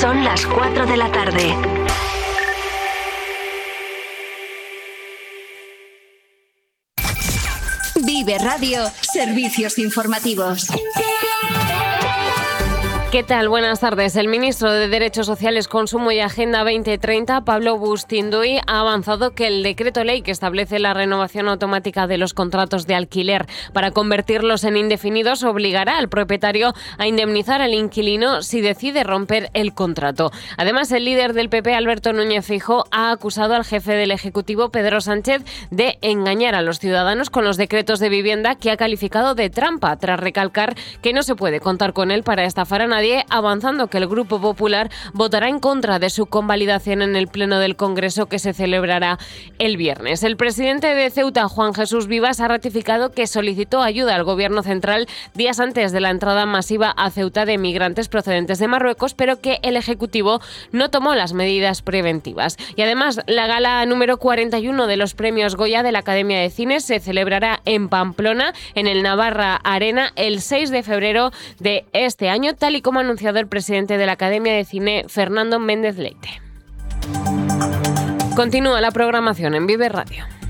Son las 4 de la tarde. Vive Radio, servicios informativos. ¿Qué tal? Buenas tardes. El ministro de Derechos Sociales, Consumo y Agenda 2030, Pablo Bustinduy, ha avanzado que el decreto ley que establece la renovación automática de los contratos de alquiler para convertirlos en indefinidos obligará al propietario a indemnizar al inquilino si decide romper el contrato. Además, el líder del PP, Alberto Núñez Feijóo, ha acusado al jefe del Ejecutivo, Pedro Sánchez, de engañar a los ciudadanos con los decretos de vivienda que ha calificado de trampa, tras recalcar que no se puede contar con él para estafar a nadie, avanzando que el Grupo Popular votará en contra de su convalidación en el Pleno del Congreso que se celebrará el viernes. El presidente de Ceuta, Juan Jesús Vivas, ha ratificado que solicitó ayuda al Gobierno central días antes de la entrada masiva a Ceuta de migrantes procedentes de Marruecos, pero que el Ejecutivo no tomó las medidas preventivas. Y además, la gala número 41 de los premios Goya de la Academia de Cine se celebrará en Pamplona, en el Navarra Arena, el 6 de febrero de este año, tal y como ha anunciado el presidente de la Academia de Cine, Fernando Méndez Leite. Continúa la programación en Vive Radio.